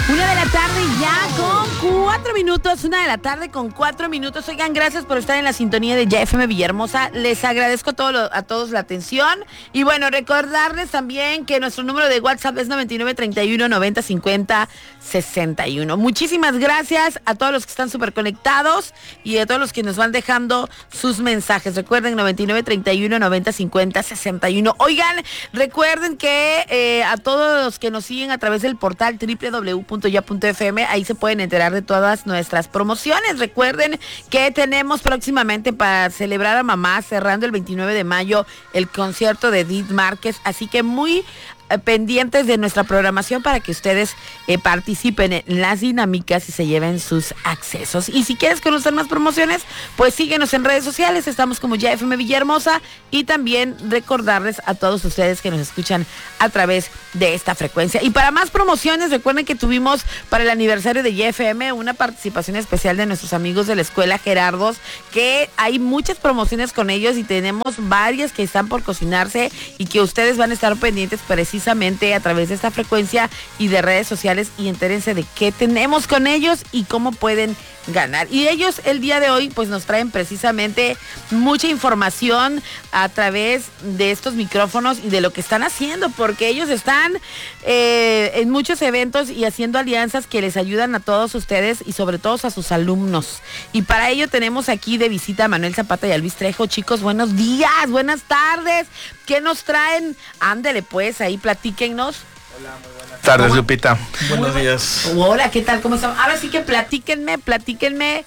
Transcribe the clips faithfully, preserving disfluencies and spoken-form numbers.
Una de la tarde ya con cuatro minutos, una de la tarde con cuatro minutos. Oigan, gracias por estar en la sintonía de Ya F M Villahermosa. Les agradezco a, todo lo, a todos la atención. Y bueno, recordarles también que nuestro número de WhatsApp es noventa y nueve, treinta y uno, noventa, cincuenta, sesenta y uno. Muchísimas gracias a todos los que están súper conectados y a todos los que nos van dejando sus mensajes. Recuerden, noventa y nueve, treinta y uno, noventa, cincuenta, sesenta y uno. Oigan, recuerden que eh, a todos los que nos siguen a través del portal doble u doble u doble u punto ya punto f m, ahí se pueden enterar de todas nuestras promociones. Recuerden que tenemos próximamente para celebrar a mamá, cerrando el veintinueve de mayo, el concierto de Edith Márquez, así que muy pendientes de nuestra programación para que ustedes eh, participen en las dinámicas y se lleven sus accesos. Y si quieres conocer más promociones, pues síguenos en redes sociales, estamos como Ya F M Villahermosa, y también recordarles a todos ustedes que nos escuchan a través de esta frecuencia. Y para más promociones, recuerden que tuvimos para el aniversario de Ya F M una participación especial de nuestros amigos de la Escuela Gerardos, que hay muchas promociones con ellos y tenemos varias que están por cocinarse y que ustedes van a estar pendientes precisamente precisamente a través de esta frecuencia y de redes sociales, y entérense de qué tenemos con ellos y cómo pueden ganar. Y ellos el día de hoy pues nos traen precisamente mucha información a través de estos micrófonos y de lo que están haciendo, porque ellos están eh, en muchos eventos y haciendo alianzas que les ayudan a todos ustedes y sobre todo a sus alumnos. Y para ello tenemos aquí de visita a Manuel Zapata y a Luis Trejo. Chicos, buenos días, buenas tardes. ¿Qué nos traen? Ándele pues, ahí platíquennos. Hola, muy buenas tardes, Lupita. Buenos días. Hola, ¿qué tal? ¿Cómo están? Ahora sí que platíquenme, platíquenme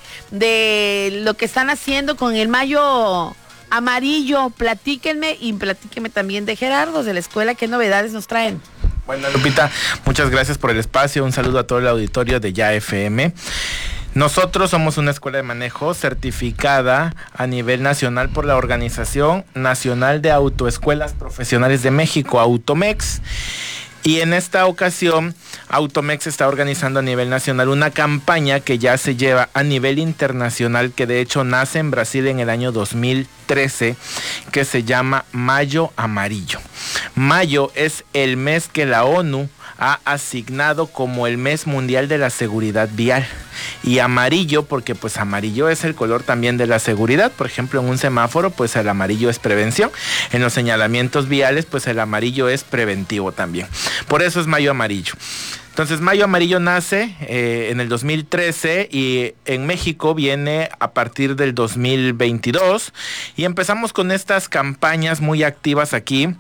de lo que están haciendo con el mayo amarillo. Platíquenme y platíquenme también de Gerardos, de la escuela. ¿Qué novedades nos traen? Bueno, Lupita, muchas gracias por el espacio. Un saludo a todo el auditorio de Ya F M. Nosotros somos una escuela de manejo certificada a nivel nacional por la Organización Nacional de Autoescuelas Profesionales de México, Automex. Y en esta ocasión, Automex está organizando a nivel nacional una campaña que ya se lleva a nivel internacional, que de hecho nace en Brasil en el año dos mil trece, que se llama Mayo Amarillo. Mayo es el mes que la ONU ha asignado como el mes mundial de la seguridad vial, y amarillo porque pues amarillo es el color también de la seguridad. Por ejemplo, en un semáforo pues el amarillo es prevención, en los señalamientos viales pues el amarillo es preventivo también, por eso es Mayo Amarillo. Entonces, Mayo Amarillo nace eh, en el dos mil trece y en México viene a partir del dos mil veintidós, y empezamos con estas campañas muy activas aquí.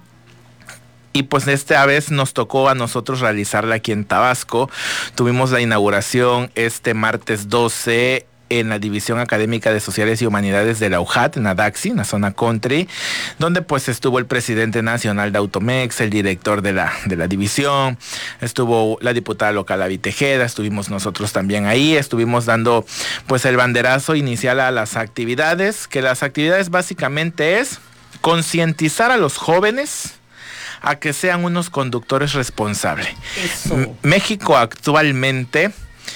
Y pues esta vez nos tocó a nosotros realizarla aquí en Tabasco. Tuvimos la inauguración este martes doce en la División Académica de Sociales y Humanidades de la U J A T, en Adaxi, en la zona country, donde pues estuvo el presidente nacional de Automex, el director de la, de la división, estuvo la diputada local Avi Tejeda, estuvimos nosotros también ahí, estuvimos dando pues el banderazo inicial a las actividades, que las actividades básicamente es concientizar a los jóvenes a que sean unos conductores responsables. Eso. México actualmente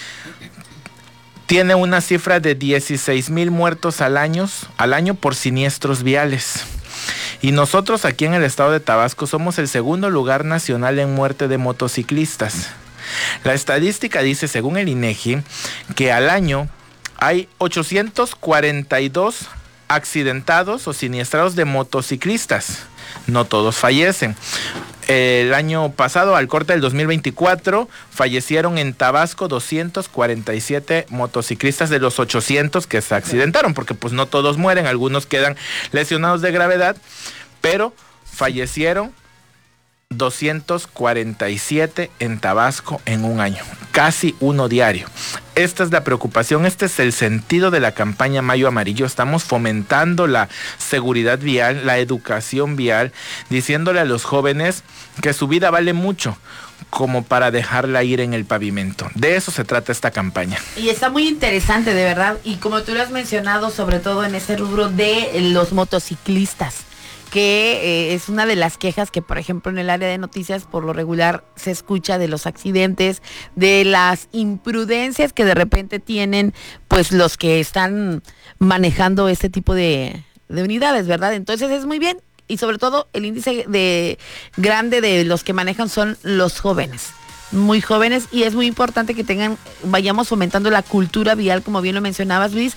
tiene una cifra de dieciséis mil muertos al año, al año por siniestros viales. Y nosotros aquí en el estado de Tabasco somos el segundo lugar nacional en muerte de motociclistas. La estadística dice, según el INEGI, que al año hay ochocientos cuarenta y dos accidentados o siniestrados de motociclistas. No todos fallecen. El año pasado, al corte del dos mil veinticuatro, fallecieron en Tabasco doscientos cuarenta y siete motociclistas de los ochocientos que se accidentaron, porque pues no todos mueren, algunos quedan lesionados de gravedad, pero fallecieron doscientos cuarenta y siete en Tabasco en un año, casi uno diario. Esta es la preocupación, este es el sentido de la campaña Mayo Amarillo. Estamos fomentando la seguridad vial, la educación vial, diciéndole a los jóvenes que su vida vale mucho como para dejarla ir en el pavimento. De eso se trata esta campaña. Y está muy interesante, de verdad, y como tú lo has mencionado, sobre todo en ese rubro de los motociclistas, que eh, es una de las quejas que, por ejemplo, en el área de noticias por lo regular se escucha, de los accidentes, de las imprudencias que de repente tienen pues los que están manejando este tipo de, de unidades, ¿verdad? Entonces es muy bien, y sobre todo el índice de grande de los que manejan son los jóvenes. muy jóvenes, y es muy importante que tengan, vayamos fomentando la cultura vial, como bien lo mencionabas, Luis,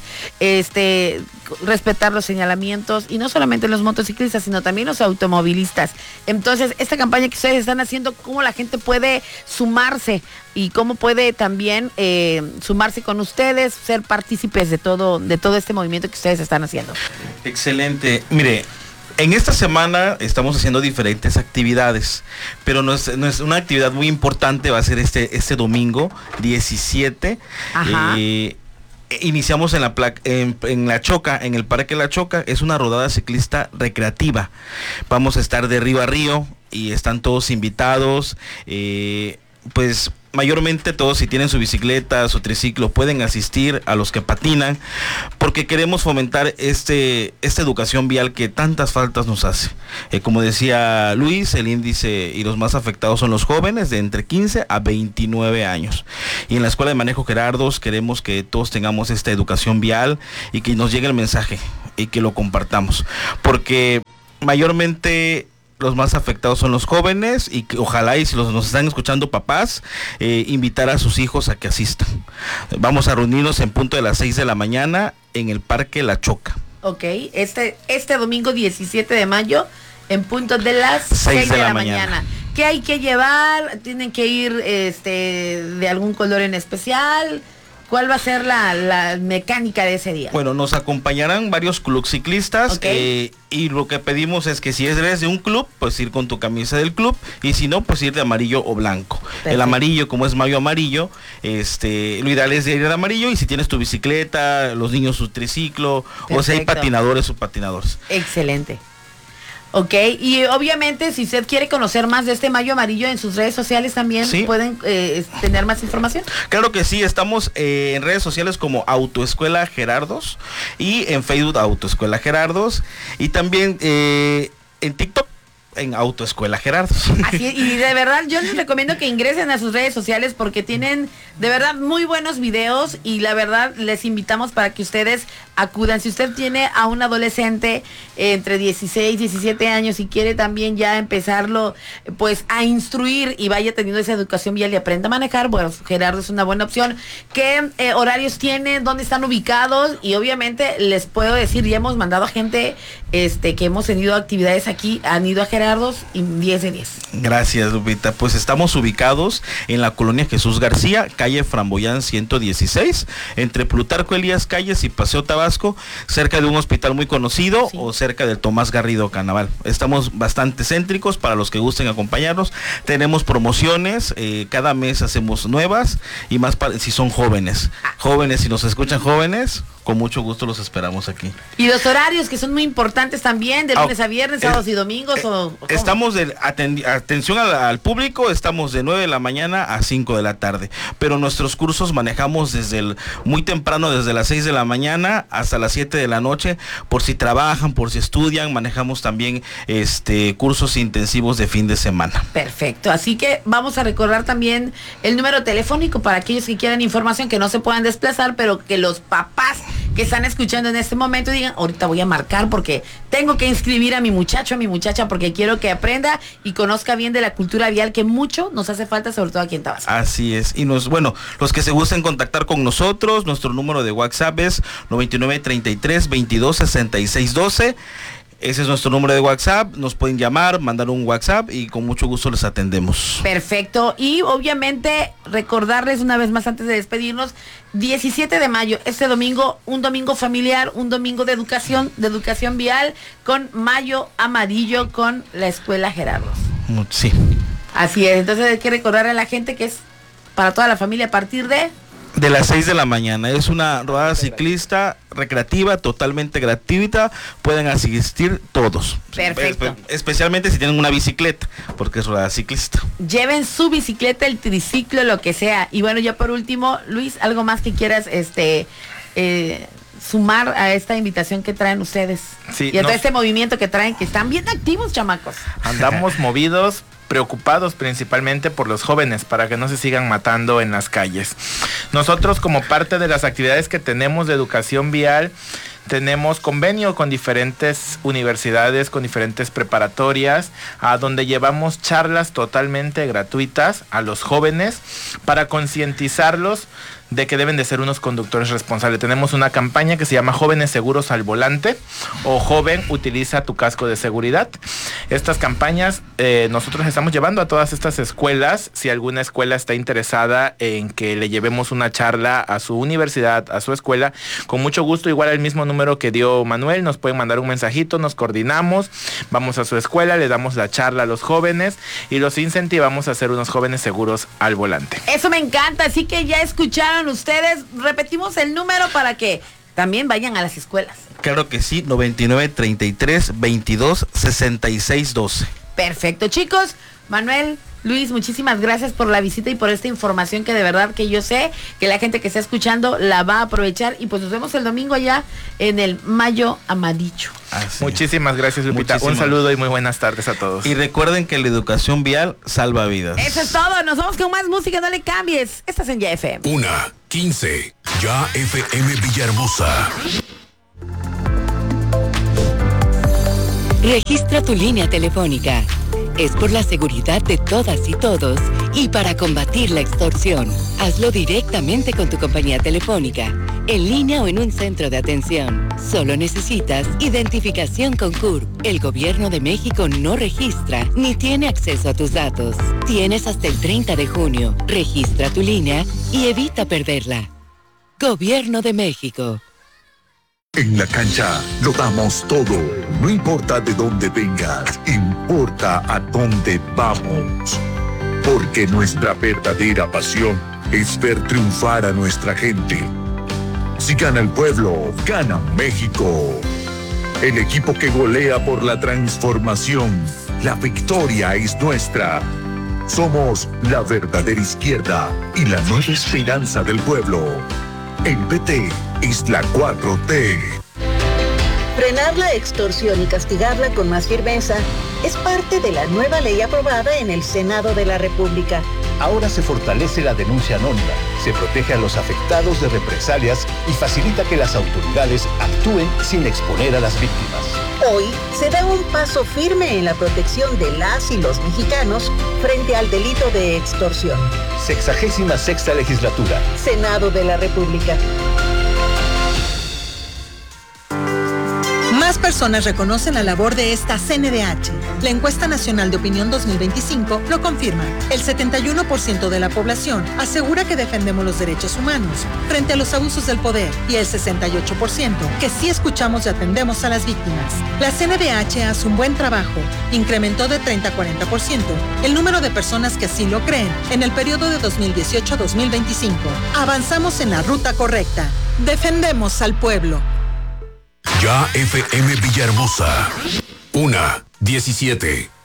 este, respetar los señalamientos, y no solamente los motociclistas, sino también los automovilistas. Entonces, esta campaña que ustedes están haciendo, cómo la gente puede sumarse y cómo puede también eh, sumarse con ustedes, ser partícipes de todo, de todo este movimiento que ustedes están haciendo. Excelente. Mire, en esta semana estamos haciendo diferentes actividades, pero no es, no es una actividad muy importante, va a ser este, este domingo diecisiete. Ajá. Eh, iniciamos en la, placa, en, en la Choca, en el Parque La Choca. Es una rodada ciclista recreativa. Vamos a estar de río a río y están todos invitados. Eh, pues mayormente todos, si tienen su bicicleta, su triciclo, pueden asistir, a los que patinan, porque queremos fomentar este esta educación vial que tantas faltas nos hace. Eh, como decía Luis, el índice y los más afectados son los jóvenes de entre quince a veintinueve años. Y en la Escuela de Manejo Gerardos queremos que todos tengamos esta educación vial y que nos llegue el mensaje y que lo compartamos, porque mayormente los más afectados son los jóvenes, y que ojalá, y si los, nos están escuchando papás, eh, invitar a sus hijos a que asistan. Vamos a reunirnos en punto de las seis de la mañana en el Parque La Choca. Ok, este, este domingo diecisiete de mayo, en punto de las seis de la mañana. ¿Qué hay que llevar? ¿Tienen que ir este de algún color en especial? ¿Cuál va a ser la, la mecánica de ese día? Bueno, nos acompañarán varios club ciclistas, okay. eh, y lo que pedimos es que si eres de un club, pues ir con tu camisa del club, y si no, pues ir de amarillo o blanco. Perfecto. El amarillo, como es mayo amarillo, este, lo ideal es ir de amarillo, y si tienes tu bicicleta, los niños su triciclo, perfecto. O si hay patinadores o patinadores. Excelente. Ok, y obviamente si usted quiere conocer más de este Mayo Amarillo, en sus redes sociales también, ¿sí?, pueden eh, tener más información. Claro que sí, estamos eh, en redes sociales como Autoescuela Gerardos, y en Facebook Autoescuela Gerardos, y también eh, en TikTok en Autoescuela Gerardos. Así, y de verdad yo les recomiendo que ingresen a sus redes sociales, porque tienen de verdad muy buenos videos, y la verdad les invitamos para que ustedes acudan. Si usted tiene a un adolescente eh, entre dieciséis, diecisiete años y quiere también ya empezarlo pues a instruir y vaya teniendo esa educación vial y aprenda a manejar, bueno, Gerardo es una buena opción. ¿Qué eh, horarios tienen? ¿Dónde están ubicados? Y obviamente les puedo decir, ya hemos mandado a gente este que hemos tenido actividades aquí, han ido a Gerardos y diez de diez. Gracias, Lupita. Pues estamos ubicados en la colonia Jesús García, calle Framboyán ciento dieciséis, entre Plutarco Elías Calles y Paseo Tabasco, cerca de un hospital muy conocido, sí, o cerca del Tomás Garrido Canaval. Estamos bastante céntricos para los que gusten acompañarnos. Tenemos promociones, eh, cada mes hacemos nuevas, y más para, si son jóvenes. Jóvenes, si nos escuchan jóvenes, con mucho gusto los esperamos aquí. Y los horarios, que son muy importantes también, de lunes a viernes, sábados eh, y domingos. Eh, o, ¿o estamos de aten, atención al, al público, estamos de nueve de la mañana a cinco de la tarde, pero nuestros cursos manejamos desde el muy temprano, desde las seis de la mañana hasta las siete de la noche, por si trabajan, por si estudian. Manejamos también este cursos intensivos de fin de semana. Perfecto, así que vamos a recordar también el número telefónico para aquellos que quieran información, que no se puedan desplazar, pero que los papás que están escuchando en este momento digan, ahorita voy a marcar porque tengo que inscribir a mi muchacho, a mi muchacha, porque quiero que aprenda y conozca bien de la cultura vial, que mucho nos hace falta, sobre todo aquí en Tabasco. Así es, y nos, bueno, los que se gusten contactar con nosotros, nuestro número de WhatsApp es noventa y nueve, treinta y tres, veintidós, sesenta y seis, doce. Ese es nuestro número de WhatsApp, nos pueden llamar, mandar un WhatsApp y con mucho gusto les atendemos. Perfecto, y obviamente recordarles una vez más antes de despedirnos, diecisiete de mayo, este domingo, un domingo familiar, un domingo de educación, de educación vial, con Mayo Amarillo con la Escuela Gerardos. Sí. Así es, entonces hay que recordar a la gente que es para toda la familia a partir de... De las seis de la mañana. Es una rodada ciclista recreativa, totalmente gratuita. Pueden asistir todos. Perfecto. Espe- especialmente si tienen una bicicleta, porque es rodada ciclista. Lleven su bicicleta, el triciclo, lo que sea. Y bueno, ya por último, Luis, algo más que quieras este eh, sumar a esta invitación que traen ustedes. Sí, y a no, todo este movimiento que traen, que están bien activos, chamacos. Andamos movidos, preocupados principalmente por los jóvenes, para que no se sigan matando en las calles. Nosotros, como parte de las actividades que tenemos de educación vial, tenemos convenio con diferentes universidades, con diferentes preparatorias, a donde llevamos charlas totalmente gratuitas a los jóvenes para concientizarlos de que deben de ser unos conductores responsables. Tenemos una campaña que se llama Jóvenes Seguros al Volante o Joven Utiliza tu Casco de Seguridad. Estas campañas eh, nosotros estamos llevando a todas estas escuelas. Si alguna escuela está interesada en que le llevemos una charla a su universidad, a su escuela, con mucho gusto, igual al mismo número que dio Manuel, nos pueden mandar un mensajito, nos coordinamos, vamos a su escuela, le damos la charla a los jóvenes y los incentivamos a ser unos jóvenes seguros al volante. Eso me encanta, así que ya escucharon ustedes, repetimos el número para que también vayan a las escuelas. Claro que sí, noventa y nueve, treinta y tres, veintidós, sesenta y seis, doce. Perfecto, chicos. Manuel, Luis, muchísimas gracias por la visita y por esta información que de verdad que yo sé que la gente que está escuchando la va a aprovechar, y pues nos vemos el domingo allá en el Mayo Amarillo. Así. Muchísimas gracias, Lupita. Muchísimas. Un saludo y muy buenas tardes a todos. Y recuerden que la educación vial salva vidas. Eso es todo. Nos vamos con más música. No le cambies. Estás en Ya F M. Una, quince. Ya F M Villahermosa. Registra tu línea telefónica. Es por la seguridad de todas y todos y para combatir la extorsión. Hazlo directamente con tu compañía telefónica, en línea o en un centro de atención. Solo necesitas identificación con C U R P. El Gobierno de México no registra ni tiene acceso a tus datos. Tienes hasta el treinta de junio. Registra tu línea y evita perderla. Gobierno de México. En la cancha lo damos todo. No importa de dónde vengas, importa a dónde vamos. Porque nuestra verdadera pasión es ver triunfar a nuestra gente. Si gana el pueblo, gana México. El equipo que golea por la transformación. La victoria es nuestra. Somos la verdadera izquierda y la nueva esperanza del pueblo. El P T es la cuatro T. Frenar la extorsión y castigarla con más firmeza es parte de la nueva ley aprobada en el Senado de la República. Ahora se fortalece la denuncia anónima, se protege a los afectados de represalias y facilita que las autoridades actúen sin exponer a las víctimas. Hoy se da un paso firme en la protección de las y los mexicanos frente al delito de extorsión. Sexagésima sexta legislatura. Senado de la República. Más personas reconocen la labor de esta C N D H. La encuesta nacional de opinión dos mil veinticinco lo confirma. El setenta y uno por ciento de la población asegura que defendemos los derechos humanos frente a los abusos del poder y el sesenta y ocho por ciento que sí escuchamos y atendemos a las víctimas. La C N D H hace un buen trabajo. Incrementó de treinta a cuarenta por ciento el número de personas que así lo creen en el periodo de dos mil dieciocho a dos mil veinticinco. Avanzamos en la ruta correcta. Defendemos al pueblo. Ya F M Villahermosa. Una, diecisiete.